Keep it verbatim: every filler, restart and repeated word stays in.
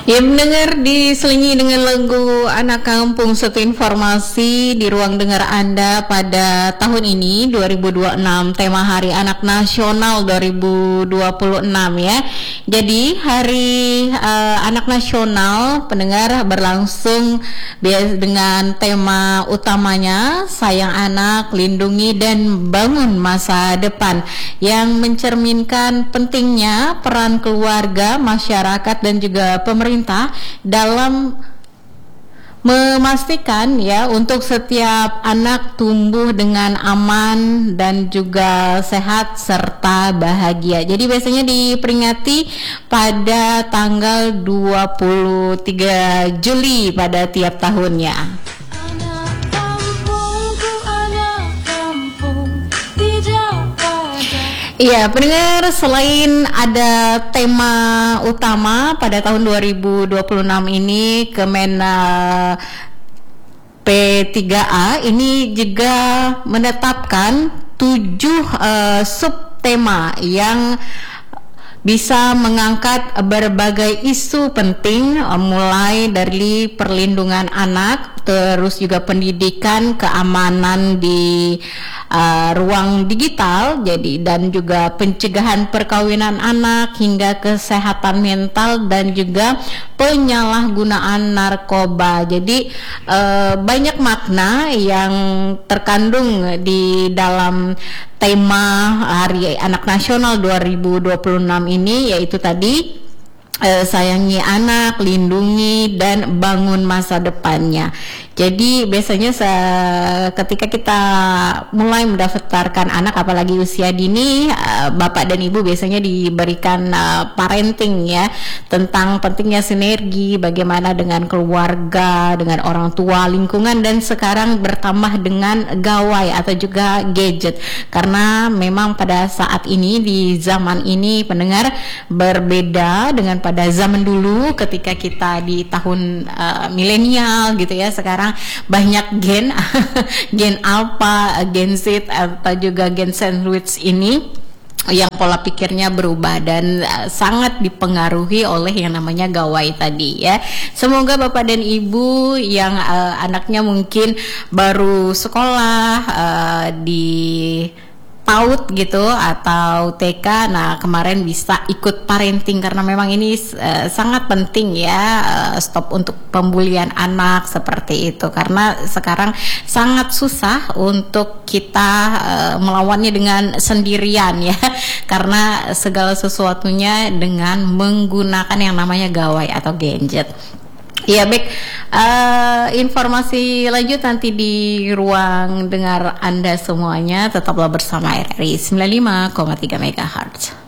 Ya mendengar diselingi dengan lagu Anak Kampung, satu informasi di ruang dengar Anda pada tahun ini dua ribu dua puluh enam, tema Hari Anak Nasional dua ribu dua puluh enam ya. Jadi Hari uh, Anak Nasional pendengar berlangsung dengan tema utamanya Sayang Anak, Lindungi dan Bangun Masa Depan, yang mencerminkan pentingnya peran keluarga, masyarakat dan juga pemerintah dalam memastikan ya untuk setiap anak tumbuh dengan aman dan juga sehat serta bahagia. Jadi biasanya diperingati pada tanggal dua puluh tiga Juli pada tiap tahunnya. Iya, pendengar, selain ada tema utama pada tahun dua ribu dua puluh enam ini, Kemen uh, P tiga A ini juga menetapkan tujuh uh, subtema yang bisa mengangkat berbagai isu penting, mulai dari perlindungan anak, terus juga pendidikan, keamanan di uh, ruang digital, jadi dan juga pencegahan perkawinan anak hingga kesehatan mental dan juga penyalahgunaan narkoba. Jadi uh, banyak makna yang terkandung di dalam tema Hari Anak Nasional dua ribu dua puluh enam ini, yaitu tadi eh, sayangi anak, lindungi dan bangun masa depannya. Jadi biasanya se- ketika kita mulai mendaftarkan anak, apalagi usia dini, uh, bapak dan ibu biasanya diberikan uh, parenting ya, tentang pentingnya sinergi, bagaimana dengan keluarga, dengan orang tua, lingkungan, dan sekarang bertambah dengan gawai atau juga gadget. Karena memang pada saat ini, di zaman ini pendengar, berbeda dengan pada zaman dulu ketika kita di tahun uh, milenial gitu ya. Sekarang banyak gen gen alpha, gen Z atau juga gen sandwich ini yang pola pikirnya berubah dan uh, sangat dipengaruhi oleh yang namanya gawai tadi ya. Semoga bapak dan ibu yang uh, anaknya mungkin baru sekolah uh, di PAUD gitu atau T K, nah kemarin bisa ikut parenting karena memang ini uh, sangat penting ya, uh, stop untuk pembulian anak seperti itu, karena sekarang sangat susah untuk kita uh, melawannya dengan sendirian ya, karena segala sesuatunya dengan menggunakan yang namanya gawai atau gadget. Ya baik, uh, informasi lanjut nanti di ruang dengar Anda semuanya. Tetaplah bersama R R I sembilan puluh lima koma tiga Megahertz.